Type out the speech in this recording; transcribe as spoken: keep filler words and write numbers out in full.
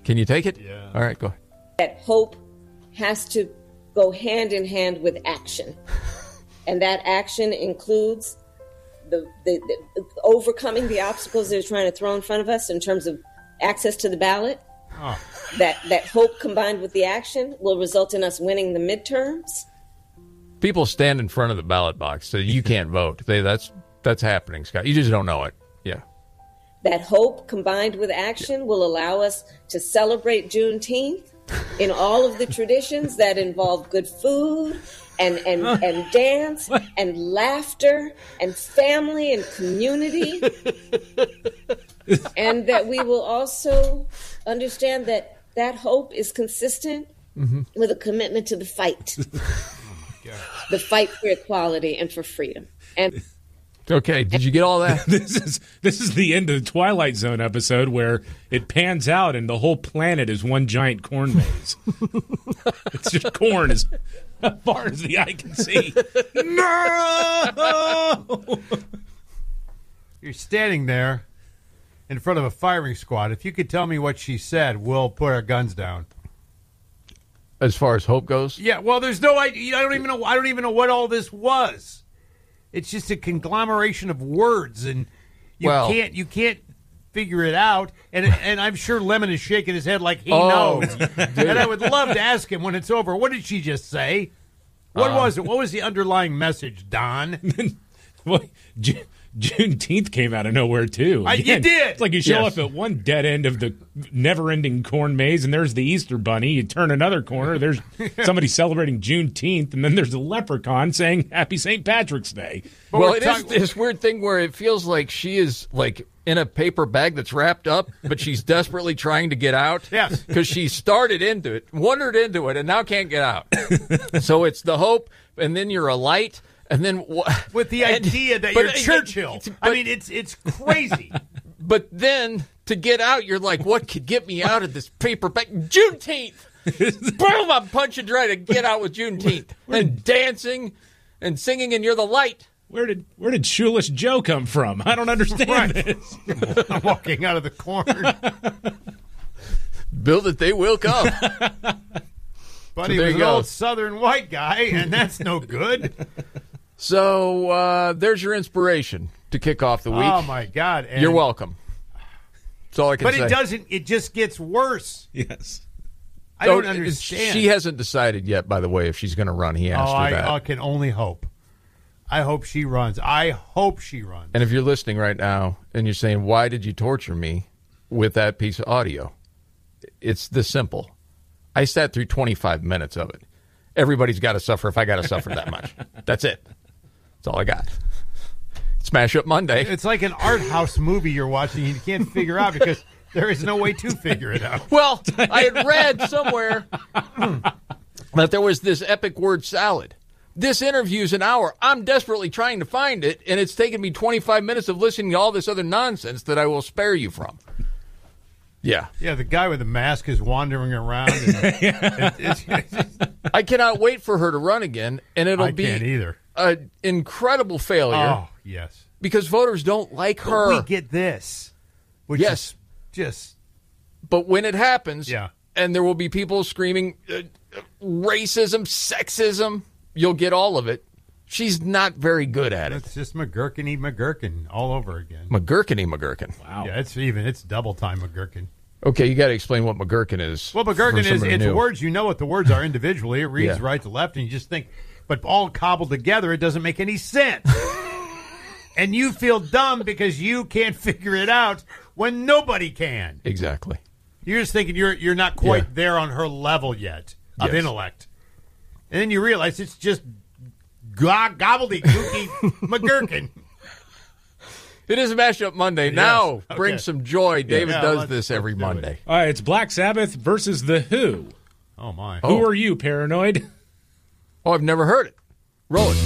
Can you take it? Yeah. All right, go ahead. That hope has to go hand in hand with action. And that action includes the, the, the overcoming the obstacles they're trying to throw in front of us in terms of access to the ballot. Oh. That that hope combined with the action will result in us winning the midterms. People stand in front of the ballot box, so you can't vote. They, that's that's happening, Scott. You just don't know it. Yeah. That hope combined with action yeah. will allow us to celebrate Juneteenth in all of the traditions that involve good food and, and, and dance and laughter and family and community. And that we will also understand that that hope is consistent mm-hmm. with a commitment to the fight. Oh, the fight for equality and for freedom. And okay, did you get all that? this is this is the end of the Twilight Zone episode where it pans out and the whole planet is one giant corn maze. It's just corn as far as the eye can see. No! You're standing there in front of a firing squad. If you could tell me what she said, we'll put our guns down. As far as hope goes? Yeah, well, there's no idea. I don't even know. I don't even know what all this was. It's just a conglomeration of words, and you well, can't you can't figure it out. And and I'm sure Lemon is shaking his head like he oh, knows. And I would love to ask him when it's over. What did she just say? What uh, was it? What was the underlying message, Don? well, J- Juneteenth came out of nowhere, too. I, you did. It's like you show yes. up at one dead end of the never-ending corn maze, and there's the Easter Bunny. You turn another corner, there's somebody celebrating Juneteenth, and then there's a leprechaun saying Happy Saint Patrick's Day. Well, well it talk- is this weird thing where it feels like she is, like, in a paper bag that's wrapped up, but she's desperately trying to get out. Yes. Because she started into it, wandered into it, and now can't get out. So it's the hope, and then you're a light. And then wh- with the and, idea that but, you're Churchill. But, I mean, it's it's crazy. But then to get out, you're like, what could get me out of this paper bag? Juneteenth! Boom! I'm punching trying to get out with Juneteenth. And dancing and singing, and you're the light. Where did where did Shoeless Joe come from? I don't understand right. this. I'm walking out of the corn. Build it, they will come. But so he was an go. old Southern white guy, and that's no good. So uh, there's your inspiration to kick off the week. Oh, my God. And you're welcome. That's all I can but say. But it doesn't. It just gets worse. Yes. I don't oh, understand. She hasn't decided yet, by the way, if she's going to run. He asked oh, her I, that. I can only hope. I hope she runs. I hope she runs. And if you're listening right now and you're saying, why did you torture me with that piece of audio? It's this simple. I sat through twenty-five minutes of it. Everybody's got to suffer if I got to suffer that much. That's it. That's all I got. Smash Up Monday. It's like an art house movie you're watching. You can't figure out because there is no way to figure it out. Well, I had read somewhere that there was this epic word salad. This interview's an hour. I'm desperately trying to find it, and it's taken me twenty-five minutes of listening to all this other nonsense that I will spare you from. Yeah. Yeah, the guy with the mask is wandering around. And it, it's, it's, I cannot wait for her to run again, and it'll I be can't either. an incredible failure. Oh, yes. Because voters don't like her. But we get this. Which yes. is just. But when it happens, yeah. and there will be people screaming uh, racism, sexism, you'll get all of it. She's not very good at it. It's just McGurkiny McGurkin all over again. McGurkiny McGurkin. Wow. Yeah, it's even it's double time McGurkin. Okay, you got to explain what McGurkin is. Well, McGurkin is it's new. words. You know what the words are individually. It reads yeah. right to left, and you just think, but all cobbled together, it doesn't make any sense. And you feel dumb because you can't figure it out when nobody can. Exactly. You're just thinking you're you're not quite yeah. there on her level yet of yes. intellect, and then you realize it's just go- gobbledygooky McGurkin. It is a Mashup Monday. Yes. Now Okay. bring some joy. David Yeah, does let's- this every let's do Monday. it. All right, it's Black Sabbath versus The Who. Oh, my. Who are you, Paranoid? Oh, I've never heard it. Roll it.